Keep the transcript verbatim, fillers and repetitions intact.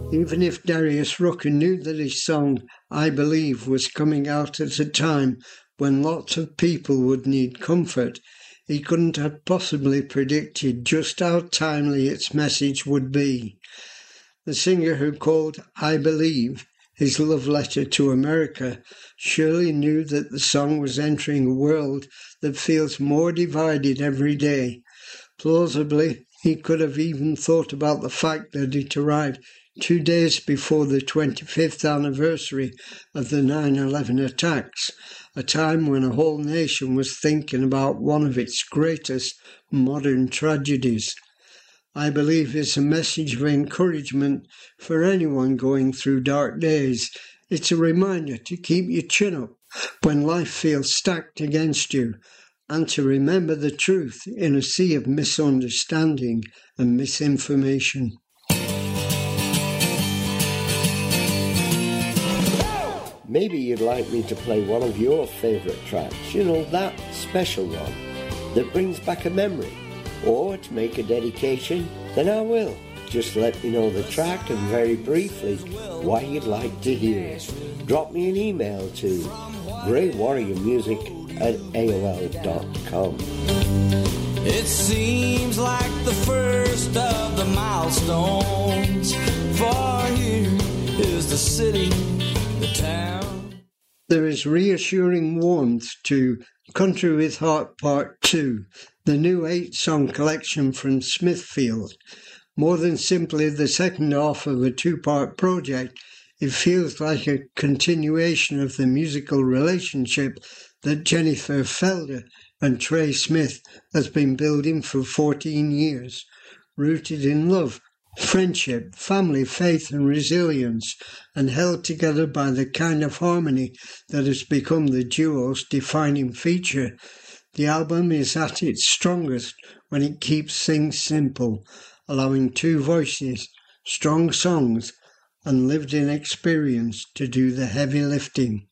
Even if Darius Rucker knew that his song, I Believe, was coming out at a time when lots of people would need comfort, he couldn't have possibly predicted just how timely its message would be. The singer who called I Believe his love letter to America surely knew that the song was entering a world that feels more divided every day. Plausibly, he could have even thought about the fact that it arrived two days before the twenty-fifth anniversary of the nine eleven attacks, a time when a whole nation was thinking about one of its greatest modern tragedies. I Believe it's a message of encouragement for anyone going through dark days. It's a reminder to keep your chin up when life feels stacked against you, and to remember the truth in a sea of misunderstanding and misinformation. Maybe you'd like me to play one of your favourite tracks, you know, that special one that brings back a memory. Or to make a dedication, then I will. Just let me know the track and very briefly why you'd like to hear it. Drop me an email to grey warrior music at A O L dot com. It seems like the first of the milestones. For here is the city, the town. There is reassuring warmth to Country with Heart Part two, the new eight-song collection from Smithfield. More than simply the second half of a two-part project, it feels like a continuation of the musical relationship that Jennifer Felder and Trey Smith has been building for fourteen years, rooted in love, friendship, family, faith and resilience, and held together by the kind of harmony that has become the duo's defining feature. The album is at its strongest when it keeps things simple, allowing two voices, strong songs, and lived-in experience to do the heavy lifting.